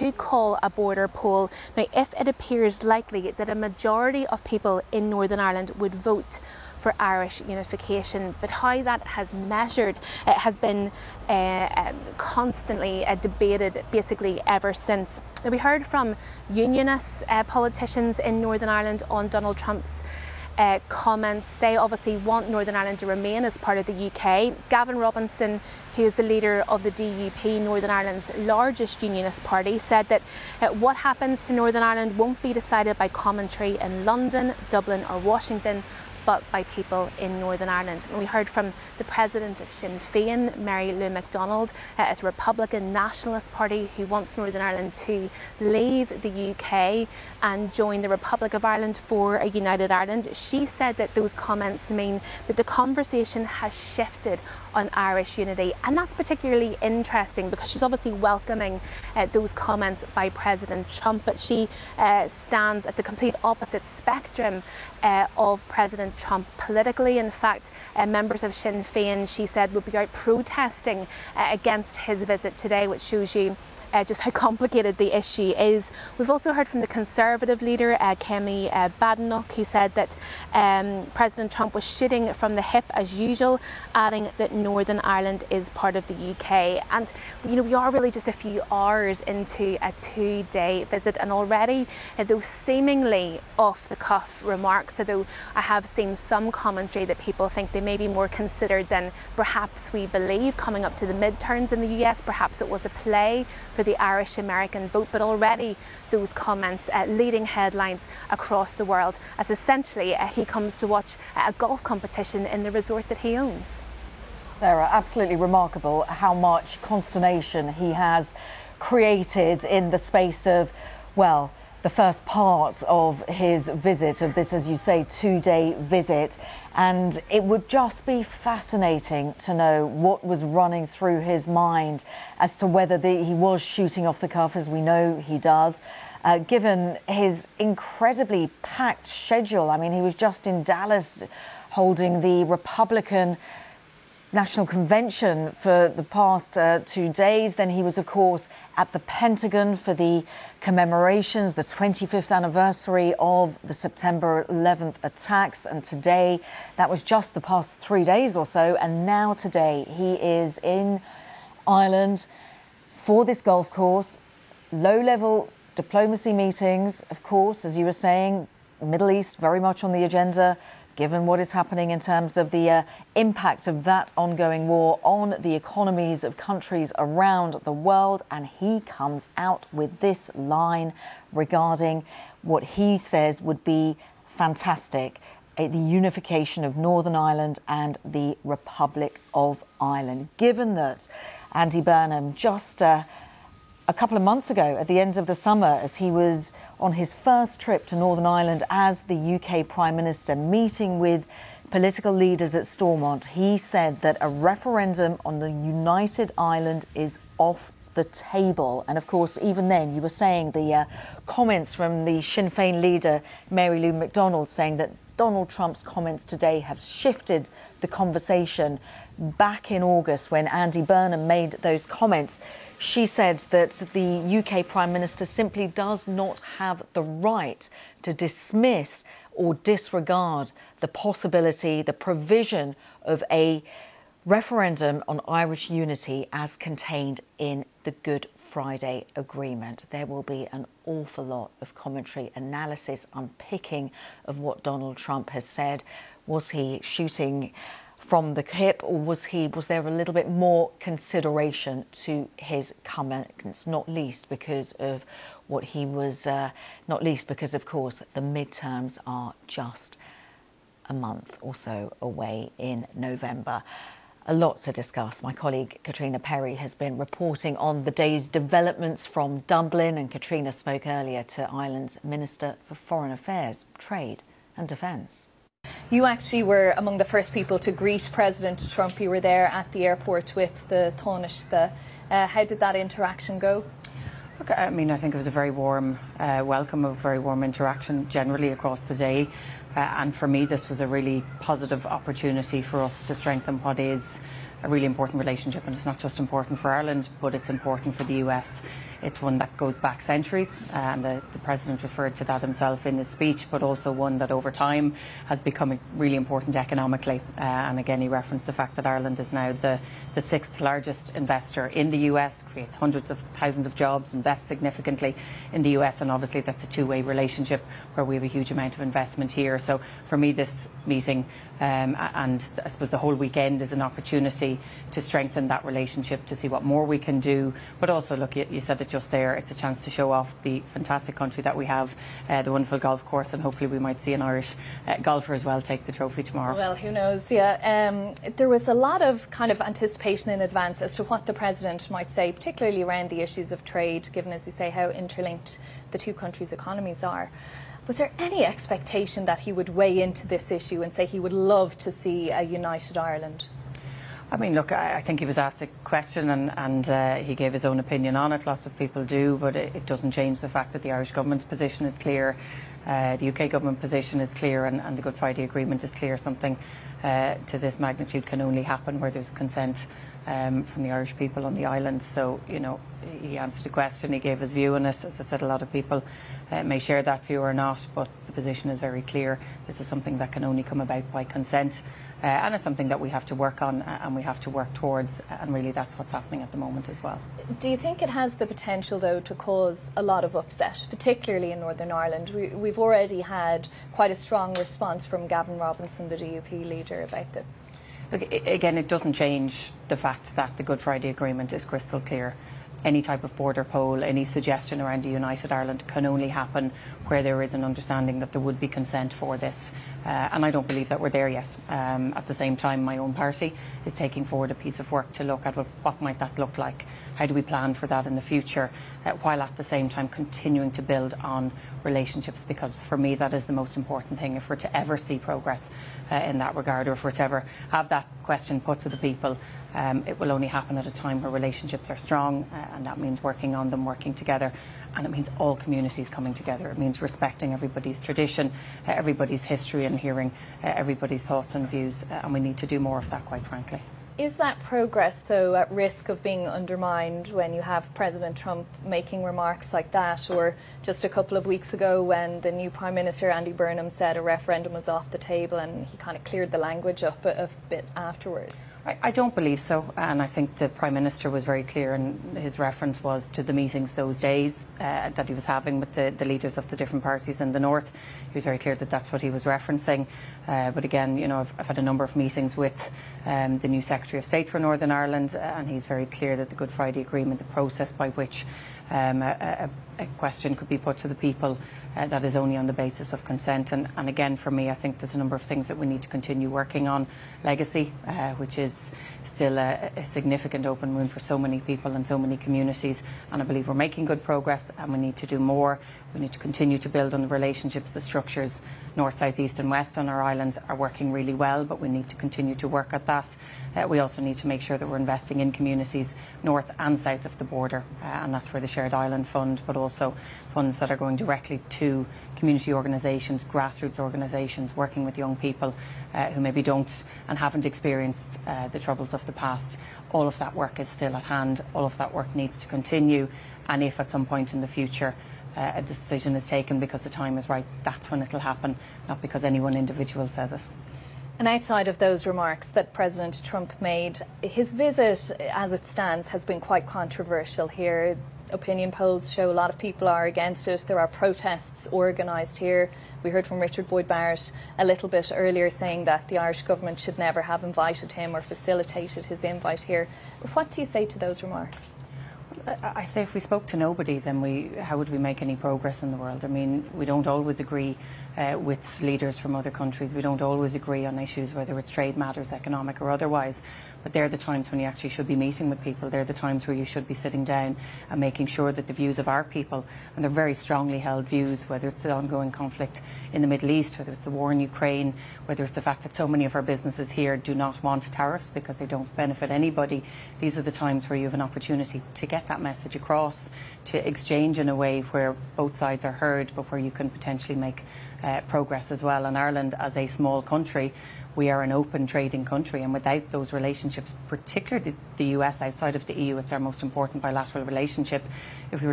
to call a border poll. Now, if it appears likely that a majority of people in Northern Ireland would vote for Irish unification, but how that has measured, it has been constantly debated basically ever since. Now, we heard from unionist politicians in Northern Ireland on Donald Trump's comments. They obviously want Northern Ireland to remain as part of the UK. Gavin Robinson, who is the leader of the DUP, Northern Ireland's largest unionist party, said that what happens to Northern Ireland won't be decided by commentary in London, Dublin or Washington, but by people in Northern Ireland. And we heard from the president of Sinn Féin, Mary Lou McDonald, as a Republican nationalist party who wants Northern Ireland to leave the UK and join the Republic of Ireland for a united Ireland. She said that those comments mean that the conversation has shifted on Irish unity, and that's particularly interesting because she's obviously welcoming those comments by President Trump, but she stands at the complete opposite spectrum of President Trump politically. In fact, members of Sinn Féin, she said, would be out protesting against his visit today, which shows you just how complicated the issue is. We've also heard from the Conservative leader, Kemi Badenoch, who said that President Trump was shooting from the hip as usual, adding that Northern Ireland is part of the UK. And we are really just a few hours into a 2-day visit, and already those seemingly off-the-cuff remarks, although I have seen some commentary that people think they may be more considered than perhaps we believe coming up to the midterms in the US. Perhaps it was a play for the Irish American vote, but already those comments leading headlines across the world as essentially he comes to watch a golf competition in the resort that he owns. Sarah, absolutely remarkable how much consternation he has created in the space of, well, the first part of his visit, of this, as you say, 2-day visit. And it would just be fascinating to know what was running through his mind as to whether he was shooting off the cuff, as we know he does, given his incredibly packed schedule. I mean, he was just in Dallas holding the Republican National Convention for the past 2 days. Then he was, of course, at the Pentagon for the commemorations, the 25th anniversary of the September 11th attacks. And today, that was just the past 3 days or so. And now today, he is in Ireland for this golf course. Low-level diplomacy meetings, of course, as you were saying, Middle East very much on the agenda, given what is happening in terms of the impact of that ongoing war on the economies of countries around the world. And he comes out with this line regarding what he says would be fantastic, the unification of Northern Ireland and the Republic of Ireland. Given that Andy Burnham just a couple of months ago, at the end of the summer, as he was on his first trip to Northern Ireland as the UK Prime Minister, meeting with political leaders at Stormont, he said that a referendum on the united Ireland is off the table. And of course, even then, you were saying the comments from the Sinn Féin leader, Mary Lou McDonald, saying that Donald Trump's comments today have shifted the conversation. Back in August, when Andy Burnham made those comments, she said that the UK Prime Minister simply does not have the right to dismiss or disregard the possibility, the provision of a referendum on Irish unity as contained in the Good Friday Agreement. There will be an awful lot of commentary, analysis, unpicking of what Donald Trump has said. Was he shooting from the hip, or was there a little bit more consideration to his comments, not least because of what he was, not least because, of course, the midterms are just a month or so away in November. A lot to discuss. My colleague Katrina Perry has been reporting on the day's developments from Dublin, and Katrina spoke earlier to Ireland's Minister for Foreign Affairs, Trade and Defence. You actually were among the first people to greet President Trump. You were there at the airport with the Taoiseach. How did that interaction go? Look, I mean, I think it was a very warm welcome, a very warm interaction generally across the day. And for me, this was a really positive opportunity for us to strengthen what is a really important relationship, and it's not just important for Ireland, but it's important for the US. It's one that goes back centuries, and the President referred to that himself in his speech, but also one that over time has become really important economically. And again, he referenced the fact that Ireland is now the sixth largest investor in the US, creates hundreds of thousands of jobs, invests significantly in the US, and obviously that's a two-way relationship where we have a huge amount of investment here. So for me, this meeting and I suppose the whole weekend is an opportunity to strengthen that relationship, to see what more we can do. But also, look, you said it just there, it's a chance to show off the fantastic country that we have, the wonderful golf course, and hopefully we might see an Irish golfer as well take the trophy tomorrow. Well, who knows, yeah. There was a lot of kind of anticipation in advance as to what the President might say, particularly around the issues of trade, given, as you say, how interlinked the two countries' economies are. Was there any expectation that he would weigh into this issue and say he would love to see a united Ireland? I mean, look, I think he was asked a question and he gave his own opinion on it. Lots of people do, but it doesn't change the fact that the Irish government's position is clear, the UK government position is clear, and the Good Friday Agreement is clear. Something to this magnitude can only happen where there's consent from the Irish people on the island. So, you know, he answered a question, he gave his view on it. As I said, a lot of people may share that view or not, but the position is very clear. This is something that can only come about by consent, and it's something that we have to work on and we have to work towards, and really that's what's happening at the moment as well. Do you think it has the potential, though, to cause a lot of upset, particularly in Northern Ireland? We've already had quite a strong response from Gavin Robinson, the DUP leader, about this. Look, again, it doesn't change the fact that the Good Friday Agreement is crystal clear. Any type of border poll, any suggestion around a united Ireland can only happen where there is an understanding that there would be consent for this. And I don't believe that we're there yet. At the same time, my own party is taking forward a piece of work to look at what might that look like. How do we plan for that in the future, while at the same time continuing to build on relationships, because for me that is the most important thing. If we're to ever see progress in that regard, or if we're to ever have that question put to the people, it will only happen at a time where relationships are strong, and that means working on them, working together, and it means all communities coming together. It means respecting everybody's tradition, everybody's history, and hearing everybody's thoughts and views, and we need to do more of that, quite frankly. Is that progress, though, at risk of being undermined when you have President Trump making remarks like that, or just a couple of weeks ago when the new Prime Minister, Andy Burnham, said a referendum was off the table and he kind of cleared the language up a bit afterwards? I don't believe so, and I think the Prime Minister was very clear, and his reference was to the meetings those days that he was having with the leaders of the different parties in the North. He was very clear that that's what he was referencing. But again, you know, I've had a number of meetings with the new Secretary of State for Northern Ireland, and he's very clear that the Good Friday Agreement, the process by which a question could be put to the people, that is only on the basis of consent. And again, for me, I think there's a number of things that we need to continue working on. Legacy, which is still a significant open wound for so many people and so many communities, and I believe we're making good progress, and we need to do more. We need to continue to build on the relationships, the structures, north, south, east and west on our islands are working really well, but we need to continue to work at that. We also need to make sure that we're investing in communities north and south of the border, and that's where the Shared Island Fund, but also funds that are going directly to community organisations, grassroots organisations, working with young people who maybe don't and haven't experienced the troubles of the past. All of that work is still at hand. All of that work needs to continue, and if at some point in the future a decision is taken because the time is right, that's when it'll happen, not because any one individual says it. And outside of those remarks that President Trump made, his visit, as it stands, has been quite controversial here. Opinion polls show a lot of people are against it. There are protests organised here. We heard from Richard Boyd Barrett a little bit earlier saying that the Irish government should never have invited him or facilitated his invite here. What do you say to those remarks? I say if we spoke to nobody, then how would we make any progress in the world? I mean, we don't always agree with leaders from other countries. We don't always agree on issues, whether it's trade matters, economic or otherwise. But they're the times when you actually should be meeting with people. They're the times where you should be sitting down and making sure that the views of our people, and they're very strongly held views, whether it's the ongoing conflict in the Middle East, whether it's the war in Ukraine, whether it's the fact that so many of our businesses here do not want tariffs because they don't benefit anybody. These are the times where you have an opportunity to get that that message across, to exchange in a way where both sides are heard, but where you can potentially make progress as well. And Ireland, as a small country, we are an open trading country, and without those relationships, particularly the US outside of the EU, it's our most important bilateral relationship. If we were